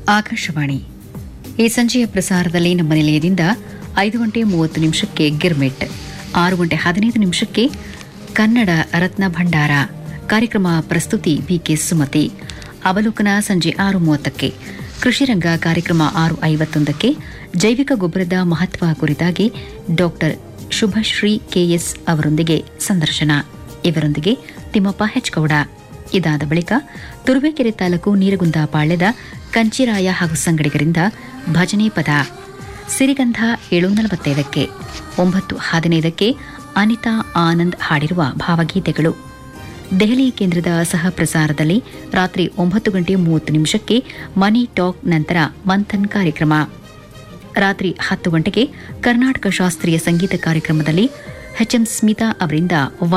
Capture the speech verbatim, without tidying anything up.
ಆಕಾಶವಾಣಿ ಈ ಸಂಜೆಯ ಪ್ರಸಾರದಲ್ಲಿ ನಮ್ಮ ನಿಲಯದಿಂದ ಐದು ಗಂಟೆ ಮೂವತ್ತು ನಿಮಿಷಕ್ಕೆ ಗಿರ್ಮಿಟ್, ಆರು ಗಂಟೆ ಹದಿನೈದು ನಿಮಿಷಕ್ಕೆ ಕನ್ನಡ ರತ್ನ ಭಂಡಾರ ಕಾರ್ಯಕ್ರಮ ಪ್ರಸ್ತುತಿ ಬಿಕೆ ಸುಮತಿ. ಅವಲೋಕನ ಸಂಜೆ ಆರು ಮೂವತ್ತಕ್ಕೆ, ಕೃಷಿರಂಗ ಕಾರ್ಯಕ್ರಮ ಆರು ಐವತ್ತೊಂದಕ್ಕೆ ಜೈವಿಕ ಗೊಬ್ಬರದ ಮಹತ್ವ ಕುರಿತಾಗಿ ಡಾಕ್ಟರ್ ಶುಭಶ್ರೀ ಕೆಎಸ್ ಅವರೊಂದಿಗೆ ಸಂದರ್ಶನ. ಇವರೊಂದಿಗೆ ತಿಮ್ಮಪ್ಪ ಹೆಚ್ಗೌಡ. ಇದಾದ ಬಳಿಕ ತುರುವೇಕೆರೆ ತಾಲೂಕು ನೀರಗುಂದ ಪಾಳ್ಯದ ಕಂಚಿರಾಯ ಹಾಗೂ ಸಂಗಡಿಗರಿಂದ ಭಜನೆ ಪದ. ಸಿರಿಗಂಧ ಏಳು ನಲವತ್ತೈದಕ್ಕೆ, ಒಂಬತ್ತು ಹದಿನೈದಕ್ಕೆ ಅನಿತಾ ಆನಂದ್ ಹಾಡಿರುವ ಭಾವಗೀತೆಗಳು. ದೆಹಲಿ ಕೇಂದ್ರದ ಸಹ ಪ್ರಸಾರದಲ್ಲಿ ರಾತ್ರಿ ಒಂಬತ್ತು ಗಂಟೆ ಮೂವತ್ತು ನಿಮಿಷಕ್ಕೆ ಮನಿ ಟಾಕ್, ನಂತರ ಮಂಥನ್ ಕಾರ್ಯಕ್ರಮ. ರಾತ್ರಿ ಹತ್ತು ಗಂಟೆಗೆ ಕರ್ನಾಟಕ ಶಾಸ್ತ್ರೀಯ ಸಂಗೀತ ಕಾರ್ಯಕ್ರಮದಲ್ಲಿ ಎಚ್ಎಂ ಸ್ಮಿತಾ ಅವರಿಂದ